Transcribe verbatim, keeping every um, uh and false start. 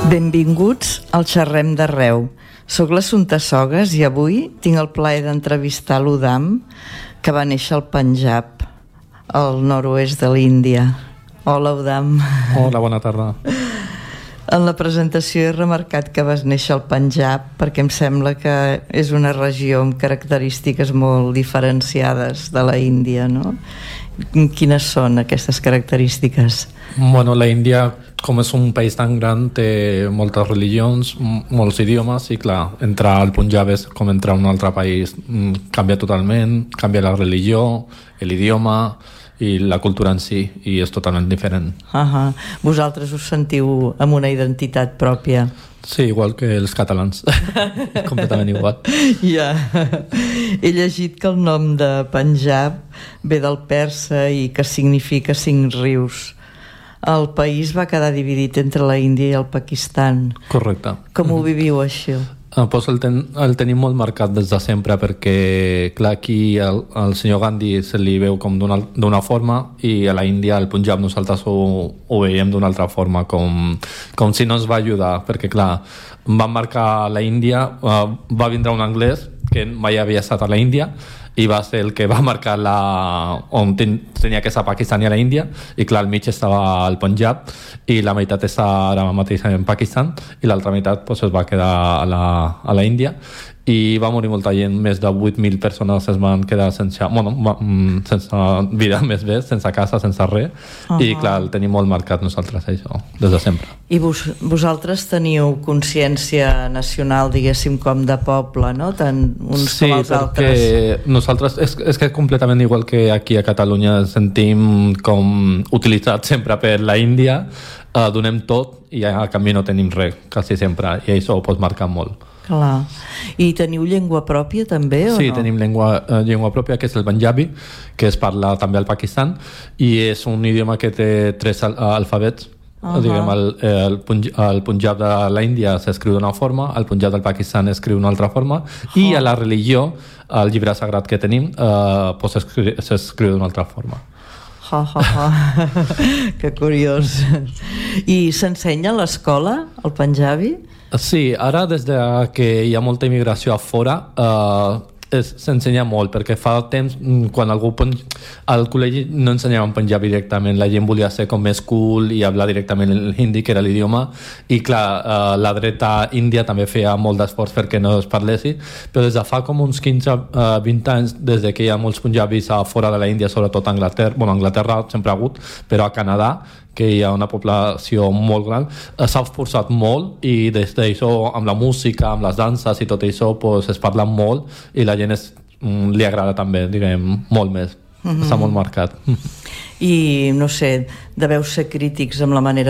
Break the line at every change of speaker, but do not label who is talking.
Benvinguts al Xerrem d'Arreu. Soc l'Assumpta Sogas i avui tinc el plaer d'entrevistar l'Udam, que va néixer al Panjab, al nord-oest de l'Índia. Hola, Udam.
Hola, bona tarda.
En la presentació he remarcat que vas néixer al Panjab perquè em sembla que és una regió amb característiques molt diferenciades de la Índia, no? Quines són aquestes característiques?
Bueno, la Índia, com és un país tan gran, té moltes religions, molts idiomes, i clar, entrar al Punjab és com entrar a un altre país. Canvia totalment, canvia la religió, l'idioma i la cultura en si, i és totalment diferent.
Uh-huh. Vosaltres us sentiu amb una identitat pròpia?
Sí, igual que els catalans. Completament igual.
Ja. He llegit que el nom de Panjab ve del persa i que significa cinc rius. El país va quedar dividit entre la Índia i el Pakistan.
Correcte.
Com ho viviu, això?
Uh, pues el, ten, el tenim molt marcat des de sempre, perquè clar, aquí el, el senyor Gandhi se li veu com d'una forma, i a la Índia, al Punjab, nosaltres ho, ho veiem d'una altra forma, com, com si no ens va ajudar, perquè clar, van marcar la Índia, uh, va vindre un anglès que mai havia estat a la Índia, i va ser el que va marcar la, on ten, tenia que estar Pakistan i a la Índia, i clar, al mig estava el Punjab, i la meitat està ara mateix en Pakistan, i l'altra meitat pues, es va quedar a la, a la Índia, i va morir molta gent, més de vuit mil persones es van quedar sense, bueno, sense vida, més bé, sense casa, sense res, uh-huh. I clar, el tenim molt marcat nosaltres, això, des de sempre.
I vos, vosaltres teniu consciència nacional, diguéssim, com de poble, no? Tant uns
sí,
com els altres.
Sí, perquè nosaltres, és, és que completament igual que aquí a Catalunya ens sentim com utilitzats sempre per la Índia, eh, donem tot i a canvi no tenim res, quasi sempre, i això ho pot marcar molt.
Clar. I teniu llengua pròpia també o
sí,
no?
Sí, tenim llengua, eh, llengua pròpia, que és el Punjabi, que es parla també al Pakistan, i és un idioma que té tres al alfabets. Uh-huh. Diguem, el, el, el Punjab de la Índia s'escriu d'una forma, el Punjab del Pakistan s'escriu d'una altra forma, uh-huh. I a la religió, el llibre sagrat que tenim, eh, pues s'escriu d'una altra forma.
Ha, ha, ha. Que curiós. I s'ensenya a l'escola el Punjabi?
Sí, ara des de que hi ha molta immigració a fora eh, s'ensenya molt, perquè fa temps quan algú al col·legi no ensenyaven punjabi directament, la gent volia ser com més cool i hablar directament el hindi, que era l'idioma, i clar, eh, la dreta índia també feia molt d'esforç perquè no es parlessi, però des de fa com uns quinze a vint anys, des de que hi ha molts punjabis a fora de la Índia, sobretot a Anglaterra, bueno, a Anglaterra sempre ha hagut, però a Canadà, que hi ha una població molt gran, s'ha esforçat molt, i des d'això, amb la música, amb les danses i tot això, pues, es parla molt, i la gent es, li agrada també, diguem, molt més. Mm-hmm. Està molt marcat.
I, no sé, deveu ser crítics amb la manera